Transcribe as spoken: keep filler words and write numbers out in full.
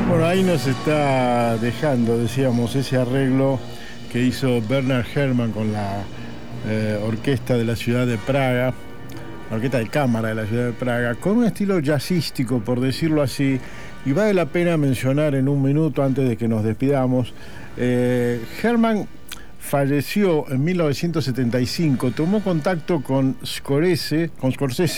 Bueno, ahí nos está dejando, decíamos, ese arreglo que hizo Bernard Herrmann con la eh, orquesta de la ciudad de Praga, la orquesta de cámara de la ciudad de Praga, con un estilo jazzístico, por decirlo así, y vale la pena mencionar en un minuto antes de que nos despidamos. eh, Herrmann falleció en mil novecientos setenta y cinco, tomó contacto con Scorsese, con Scorsese